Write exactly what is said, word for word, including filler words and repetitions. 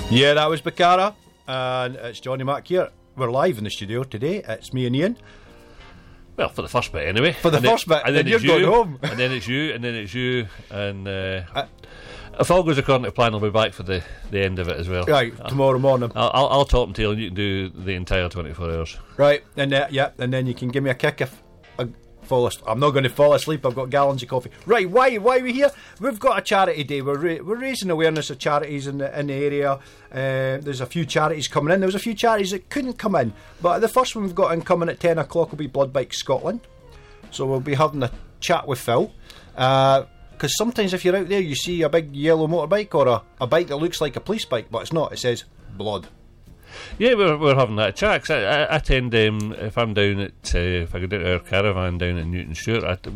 Yeah, that was Bacara, and it's Johnny Mac here. We're live in the studio today. It's me and Ian. Well, for the first bit anyway. For the and first it, bit, and then then you're it's going you, home. And then it's you, and then it's you, and uh, uh, if all goes according to plan, I'll be back for the, the end of it as well. Right, I'll, tomorrow morning. I'll, I'll, I'll talk until you can do the entire twenty-four hours. Right, and uh, yeah, and then you can give me a kick if I fall asleep. I'm not going to fall asleep. I've got gallons of coffee. Right, why why are we here? We've got a charity day. We're ra- we're raising awareness of charities in the in the area. Uh, there's a few charities coming in. There was a few charities that couldn't come in, but the first one we've got in coming at ten o'clock will be Blood Bike Scotland. So we'll be having a chat with Phil. Uh, Because sometimes if you're out there, you see a big yellow motorbike or a, a bike that looks like a police bike, but it's not. It says blood. Yeah, we're we're having that chat. 'Cause I, I, I tend, um, if I'm down at, uh, if I go down to our caravan down at Newton Stewart, I,